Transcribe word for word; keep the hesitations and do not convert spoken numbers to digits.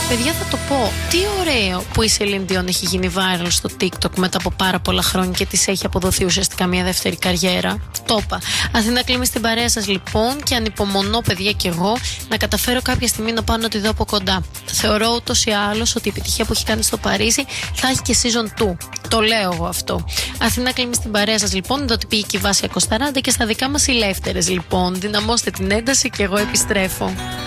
παιδιά, θα το πω. Τι ωραίο που η Celine Dion έχει γίνει viral στο TikTok μετά από πάρα πολλά χρόνια και της έχει αποδοθεί ουσιαστικά μια δεύτερη καριέρα. Το είπα. Αθήνα Κλίμη στην παρέα σας λοιπόν και ανυπομονώ, παιδιά, κι εγώ να καταφέρω κάποια στιγμή να πάω να τη δω από κοντά. Θεωρώ ούτως ή άλλως ότι η επιτυχία που έχει κάνει στο Παρίσι θα έχει και season two. Το λέω εγώ αυτό. Αθήνα Κλίμη στην παρέα σας λοιπόν. Εδώ πήγε και η Βάσια Κωνσταράντα και στα δικά μας οι Λεύτερες λοιπόν. Δυναμώστε την ένταση και εγώ επιστρέφω.